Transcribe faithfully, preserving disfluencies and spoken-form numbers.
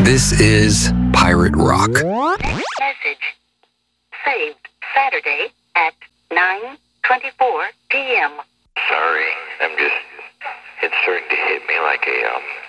This is Pirate Rock. Message. Saved Saturday at nine twenty-four p.m. Sorry, I'm just, it's starting to hit me like a, um,